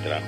trajo.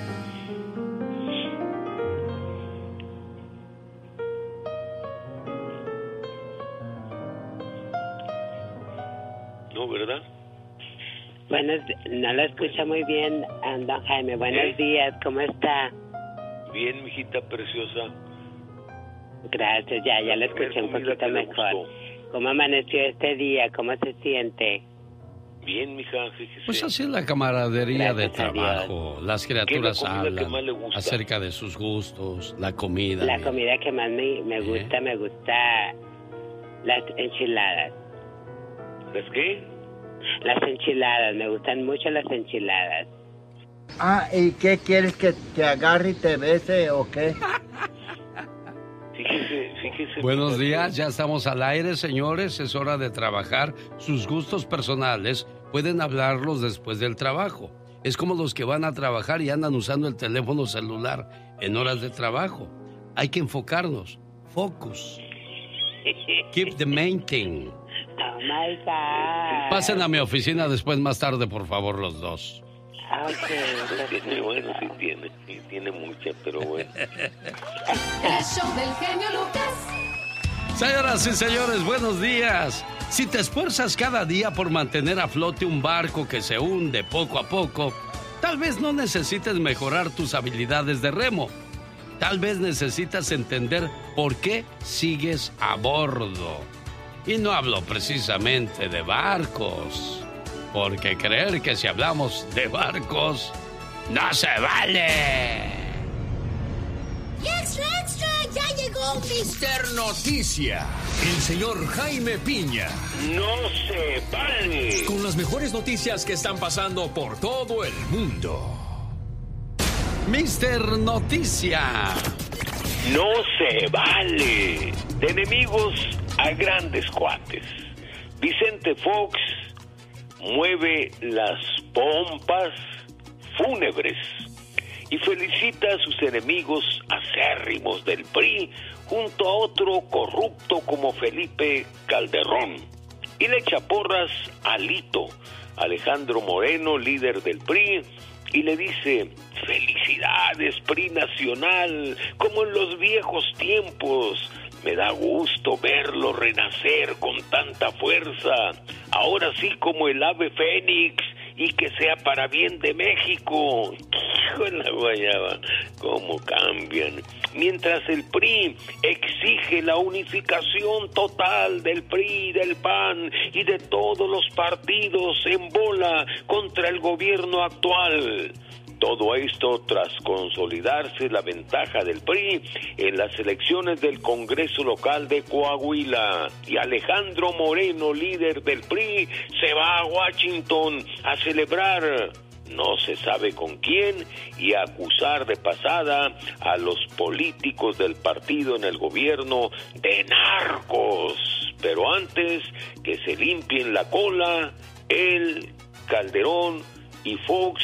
No, ¿verdad? No lo escucho muy bien, don Jaime. Buenos días, ¿cómo está? Bien, mijita preciosa. Gracias, ya lo escuché un poquito mejor. ¿Cómo amaneció este día? ¿Cómo se siente? Bien, mija, fíjese. Pues así es la camaradería de Gracias a trabajo. Dios. Las criaturas ¿Qué es la comida que hablan más le gusta? acerca de sus gustos, la comida. La comida que más me gusta, me gusta las enchiladas. ¿Es qué? Las enchiladas, me gustan mucho las enchiladas. Ah, ¿y qué quieres que te agarre y te bese o qué? Fíjese. Buenos días, ya estamos al aire, señores. Es hora de trabajar. Sus gustos personales pueden hablarlos después del trabajo. Es como los que van a trabajar y andan usando el teléfono celular en horas de trabajo. Hay que enfocarnos. Focus. Keep the main thing. Oh my God. Pasen a mi oficina después, más tarde, por favor, los dos. Okay. Bueno, sí tiene mucha, pero bueno. El show del genio Lucas. Señoras y señores, buenos días. Si te esfuerzas cada día por mantener a flote un barco que se hunde poco a poco, tal vez no necesites mejorar tus habilidades de remo. Tal vez necesitas entender por qué sigues a bordo. Y no hablo precisamente de barcos, porque creer que si hablamos de barcos, no se vale. ¡Extra, extra! ¡Ya llegó Mister Noticia, el señor Jaime Piña. ¡No se vale! Con las mejores noticias que están pasando por todo el mundo. Mister Noticia. ¡No se vale! De enemigos a grandes cuates. Vicente Fox mueve las pompas fúnebres y felicita a sus enemigos acérrimos del PRI junto a otro corrupto como Felipe Calderón. Y le echa porras a Lito, Alejandro Moreno, líder del PRI, y le dice: felicidades, PRI nacional, como en los viejos tiempos. Me da gusto verlo renacer con tanta fuerza, ahora sí como el ave fénix, y que sea para bien de México. Hijo de la guayaba, cómo cambian. Mientras el PRI exige la unificación total del PRI, del PAN y de todos los partidos en bola contra el gobierno actual. Todo esto tras consolidarse la ventaja del PRI en las elecciones del Congreso local de Coahuila. Y Alejandro Moreno, líder del PRI, se va a Washington a celebrar, no se sabe con quién, y a acusar de pasada a los políticos del partido en el gobierno de narcos. Pero antes que se limpien la cola, él, Calderón y Fox,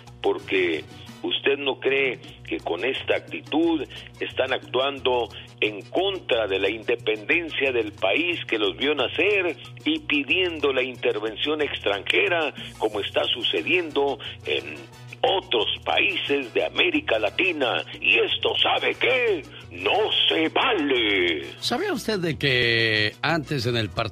porque usted no cree que con esta actitud están actuando en contra de la independencia del país que los vio nacer y pidiendo la intervención extranjera, como está sucediendo en otros países de América Latina. Y esto, ¿sabe qué? No se vale. ¿Sabía usted de que antes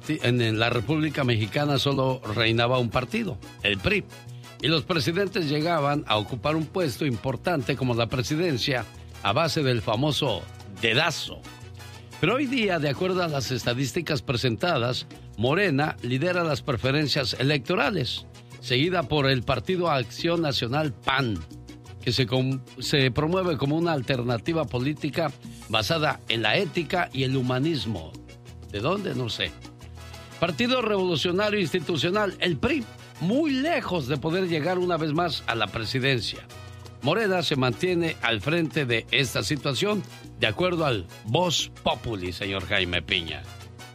en la República Mexicana solo reinaba un partido, el PRI? Y los presidentes llegaban a ocupar un puesto importante como la presidencia a base del famoso dedazo. Pero hoy día, de acuerdo a las estadísticas presentadas, Morena lidera las preferencias electorales, seguida por el Partido Acción Nacional PAN, que se promueve como una alternativa política basada en la ética y el humanismo. ¿De dónde? No sé. Partido Revolucionario Institucional, el PRI, muy lejos de poder llegar una vez más a la presidencia. Morena se mantiene al frente de esta situación, de acuerdo al Voz Populi, señor Jaime Piña.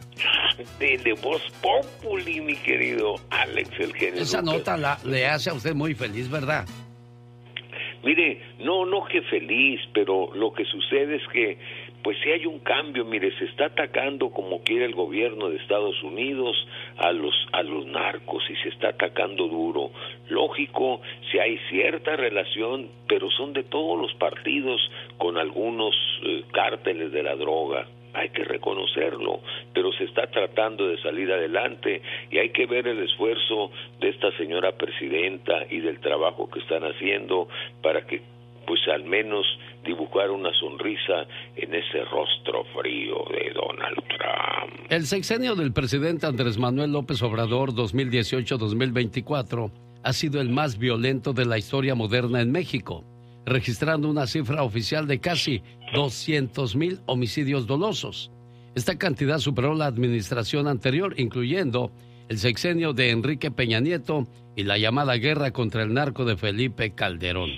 De Voz Populi, mi querido Alex, el genio. Esa nota le hace a usted muy feliz, ¿verdad? Mire, no que feliz, pero lo que sucede es que, pues sí hay un cambio. Mire, se está atacando como quiere el gobierno de Estados Unidos a los narcos, y se está atacando duro. Lógico, si hay cierta relación, pero son de todos los partidos con algunos cárteles de la droga. Hay que reconocerlo, pero se está tratando de salir adelante, y hay que ver el esfuerzo de esta señora presidenta y del trabajo que están haciendo para que, pues, al menos dibujar una sonrisa en ese rostro frío de Donald Trump. El sexenio del presidente Andrés Manuel López Obrador 2018-2024 ha sido el más violento de la historia moderna en México, registrando una cifra oficial de casi 200,000 homicidios dolosos. Esta cantidad superó la administración anterior, incluyendo el sexenio de Enrique Peña Nieto y la llamada guerra contra el narco de Felipe Calderón.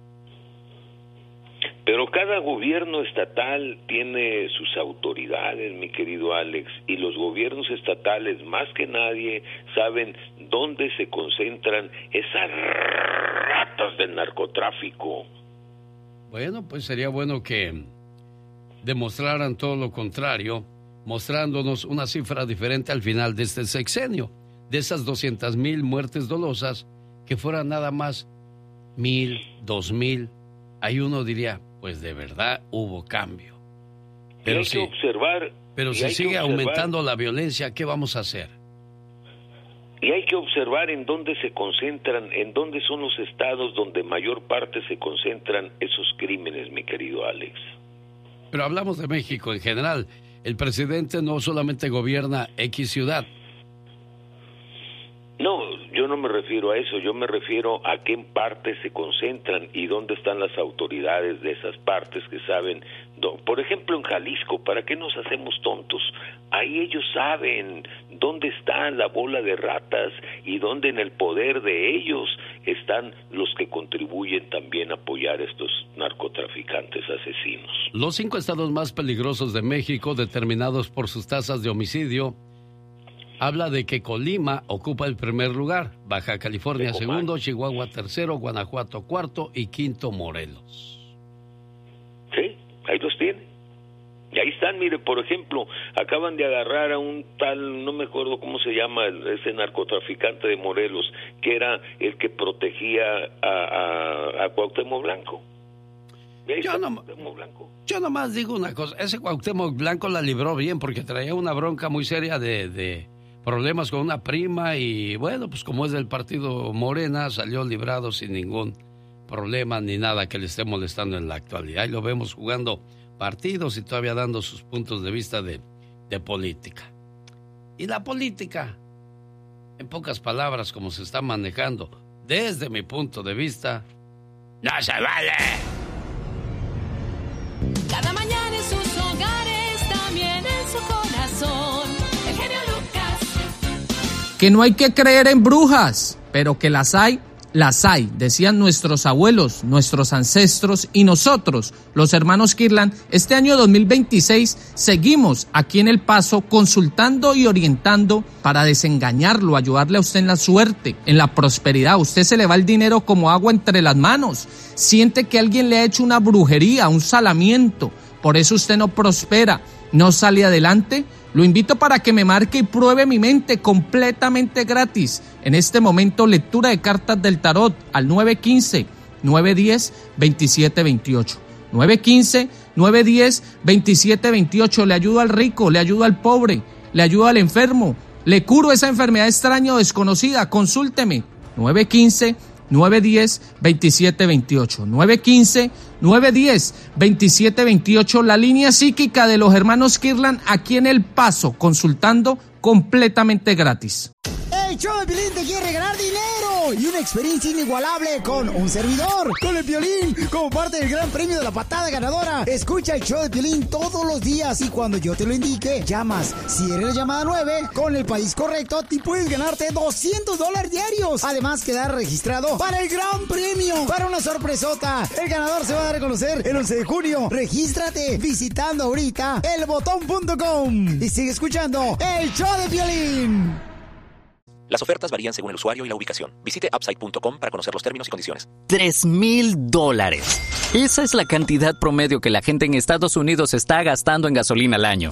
Pero cada gobierno estatal tiene sus autoridades, mi querido Alex, y los gobiernos estatales, más que nadie, saben dónde se concentran esas ratas del narcotráfico. Bueno, pues sería bueno que demostraran todo lo contrario, mostrándonos una cifra diferente al final de este sexenio. De esas 200,000 muertes dolosas, que fueran nada más 1,000, 2,000. Ahí uno diría, pues de verdad hubo cambio. Pero si sigue aumentando la violencia, ¿qué vamos a hacer? Y hay que observar en dónde se concentran, en dónde son los estados donde mayor parte se concentran esos crímenes, mi querido Alex. Pero hablamos de México en general. El presidente no solamente gobierna X ciudad. No, yo no me refiero a eso, yo me refiero a qué partes se concentran y dónde están las autoridades de esas partes que saben. Por ejemplo, en Jalisco, ¿para qué nos hacemos tontos? Ahí ellos saben dónde está la bola de ratas y dónde en el poder de ellos están los que contribuyen también a apoyar a estos narcotraficantes asesinos. Los 5 estados más peligrosos de México, determinados por sus tasas de homicidio, habla de que Colima ocupa el primer lugar, Baja California segundo, Chihuahua tercero, Guanajuato cuarto y quinto Morelos. Sí, ahí los tiene. Y ahí están, mire, por ejemplo, acaban de agarrar a un tal, no me acuerdo cómo se llama, ese narcotraficante de Morelos, que era el que protegía a Cuauhtémoc Blanco. Yo nomás digo una cosa, ese Cuauhtémoc Blanco la libró bien porque traía una bronca muy seria de problemas con una prima y bueno, pues como es del partido Morena, salió librado sin ningún problema ni nada que le esté molestando en la actualidad. Y lo vemos jugando partidos y todavía dando sus puntos de vista de política. Y la política, en pocas palabras, como se está manejando, desde mi punto de vista, ¡no se vale! Cada mañana en sus hogares, también en su corazón, el genio Lucas. Que no hay que creer en brujas, pero que las hay, decían nuestros abuelos, nuestros ancestros y nosotros, los hermanos Kirlan. Este año 2026 seguimos aquí en El Paso consultando y orientando para desengañarlo, ayudarle a usted en la suerte, en la prosperidad. A usted se le va el dinero como agua entre las manos. Siente que alguien le ha hecho una brujería, un salamiento. Por eso usted no prospera, no sale adelante. Lo invito para que me marque y pruebe mi mente completamente gratis. En este momento, lectura de cartas del tarot al 915-910-2728. 915-910-2728. Le ayudo al rico, le ayudo al pobre, le ayudo al enfermo. Le curo esa enfermedad extraña o desconocida. Consúlteme. 915-910-2728. 915-910-2728. La línea psíquica de los hermanos Kirlan aquí en El Paso, consultando completamente gratis. El show de Piolín te quiere regalar dinero y una experiencia inigualable con un servidor, con el Piolín, como parte del gran premio de la patada ganadora. Escucha el show de Piolín todos los días y cuando yo te lo indique, llamas. Si eres la llamada 9, con el país correcto, te puedes ganarte $200 diarios. Además, quedar registrado para el gran premio, para una sorpresota. El ganador se va a dar a conocer el 11 de junio. Regístrate visitando ahorita elbotón.com y sigue escuchando el show de Piolín. Las ofertas varían según el usuario y la ubicación. Visite Upside.com para conocer los términos y condiciones. $3,000. Esa es la cantidad promedio que la gente en Estados Unidos está gastando en gasolina al año.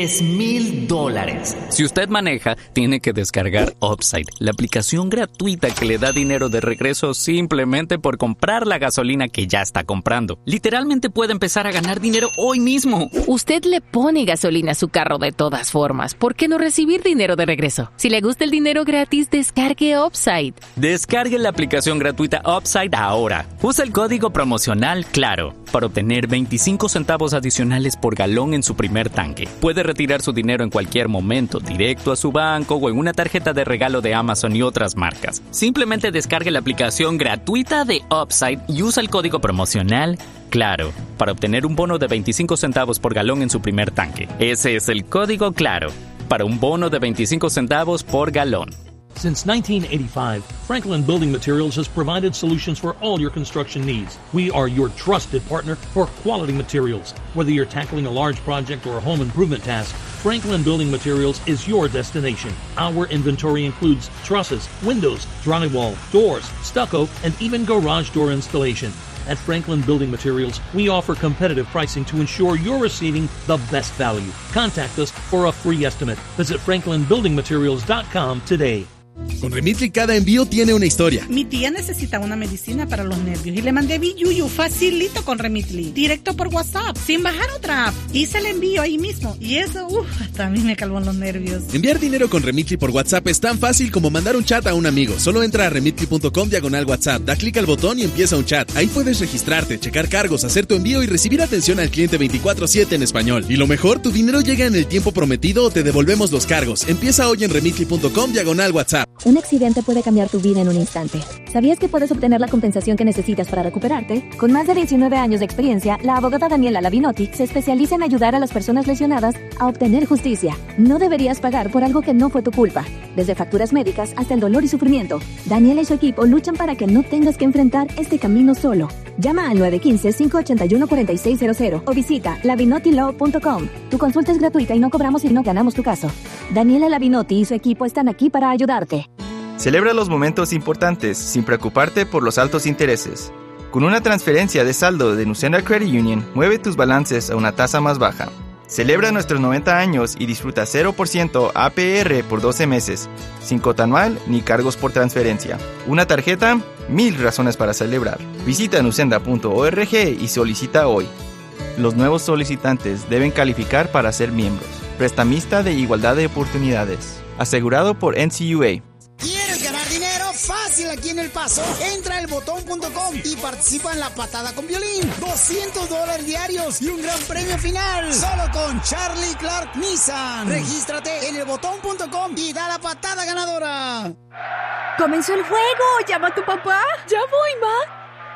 $3,000. Si usted maneja, tiene que descargar Upside, la aplicación gratuita que le da dinero de regreso simplemente por comprar la gasolina que ya está comprando. Literalmente puede empezar a ganar dinero hoy mismo. Usted le pone gasolina a su carro de todas formas. ¿Por qué no recibir dinero de regreso? Si le gusta el dinero gratis, descargue Upside. Descargue la aplicación gratuita Upside ahora. Usa el código promocional CLARO para obtener 25 centavos adicionales por galón en su primer tanque. Puede retirar su dinero en cualquier momento, directo a su banco o en una tarjeta de regalo de Amazon y otras marcas. Simplemente descargue la aplicación gratuita de Upside y usa el código promocional CLARO para obtener un bono de 25 centavos por galón en su primer tanque. Ese es el código CLARO para un bono de 25 centavos por galón. Since 1985, Franklin Building Materials has provided solutions for all your construction needs. We are your trusted partner for quality materials. Whether you're tackling a large project or a home improvement task, Franklin Building Materials is your destination. Our inventory includes trusses, windows, drywall, doors, stucco, and even garage door installation. At Franklin Building Materials, we offer competitive pricing to ensure you're receiving the best value. Contact us for a free estimate. Visit franklinbuildingmaterials.com today. Con Remitly cada envío tiene una historia. Mi tía necesita una medicina para los nervios y le mandé Biyuyu facilito con Remitly, directo por WhatsApp, sin bajar otra app. Hice el envío ahí mismo y eso, hasta a mí me calmó los nervios. Enviar dinero con Remitly por WhatsApp es tan fácil como mandar un chat a un amigo. Solo entra a remitly.com/WhatsApp, da clic al botón y empieza un chat. Ahí puedes registrarte, checar cargos, hacer tu envío y recibir atención al cliente 24/7 en español. Y lo mejor, tu dinero llega en el tiempo prometido o te devolvemos los cargos. Empieza hoy en remitly.com/WhatsApp. Un accidente puede cambiar tu vida en un instante. ¿Sabías que puedes obtener la compensación que necesitas para recuperarte? Con más de 19 años de experiencia, la abogada Daniela Lavinotti se especializa en ayudar a las personas lesionadas a obtener justicia. No deberías pagar por algo que no fue tu culpa. Desde facturas médicas hasta el dolor y sufrimiento, Daniela y su equipo luchan para que no tengas que enfrentar este camino solo. Llama al 915-581-4600 o visita lavinottilaw.com. Tu consulta es gratuita y no cobramos si no ganamos tu caso. Daniela Lavinotti y su equipo están aquí para ayudarte. Celebra los momentos importantes sin preocuparte por los altos intereses. Con una transferencia de saldo de Nucena Credit Union, mueve tus balances a una tasa más baja. Celebra nuestros 90 años y disfruta 0% APR por 12 meses, sin cuota anual ni cargos por transferencia. Una tarjeta, 1000 razones para celebrar. Visita nucenda.org y solicita hoy. Los nuevos solicitantes deben calificar para ser miembros. Prestamista de igualdad de oportunidades. Asegurado por NCUA. ¿Quieres ganar dinero? Fácil aquí en El Paso. Entra a elbotón.com y participa en la patada con Piolín. $200 diarios y un gran premio final. Solo con Charlie Clark Nissan. Regístrate en elbotón.com y da la patada ganadora. ¡Comenzó el juego! ¡Llama a tu papá! ¡Ya voy, ma!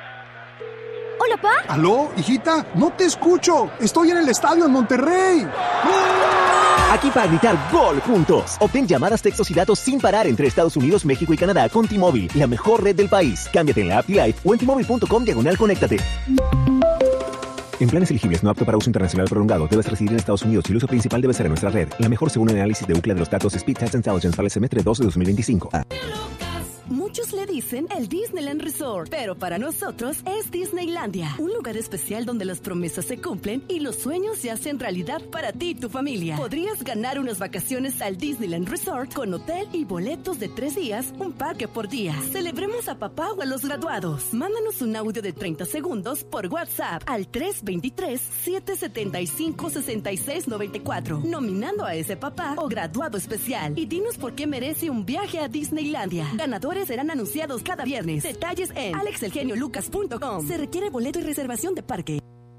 Hola, pa. ¿Aló, hijita? No te escucho. Estoy en el estadio en Monterrey. Aquí para gritar gol juntos. Obtén llamadas, textos y datos sin parar entre Estados Unidos, México y Canadá con T-Mobile, la mejor red del país. Cámbiate en la app T-Life o en T-Mobile.com/conéctate. En planes elegibles no apto para uso internacional prolongado, debes residir en Estados Unidos y el uso principal debe ser en nuestra red. La mejor según el análisis de UCLA de los datos Speed Test Intelligence para el semestre 2 de 2025. Muchos le dicen el Disneyland Resort, pero para nosotros es Disneylandia, un lugar especial donde las promesas se cumplen y los sueños se hacen realidad para ti y tu familia. Podrías ganar unas vacaciones al Disneyland Resort con hotel y boletos de 3 días, un parque por día. Celebremos a papá o a los graduados. Mándanos un audio de 30 segundos por WhatsApp al 323-775-6694, nominando a ese papá o graduado especial y dinos por qué merece un viaje a Disneylandia. Ganadores serán anunciados cada viernes. Detalles en alexelgeniolucas.com. Se requiere boleto y reservación de parque.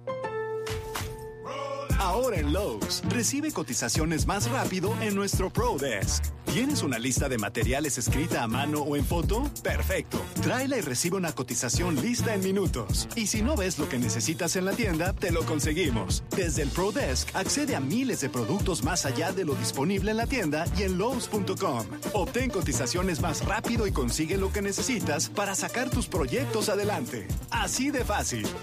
Ahora en Lowe's, recibe cotizaciones más rápido en nuestro Pro Desk. ¿Tienes una lista de materiales escrita a mano o en foto? Perfecto. Tráela y recibe una cotización lista en minutos. Y si no ves lo que necesitas en la tienda, te lo conseguimos. Desde el Pro Desk, accede a miles de productos más allá de lo disponible en la tienda y en Lowe's.com. Obtén cotizaciones más rápido y consigue lo que necesitas para sacar tus proyectos adelante. Así de fácil.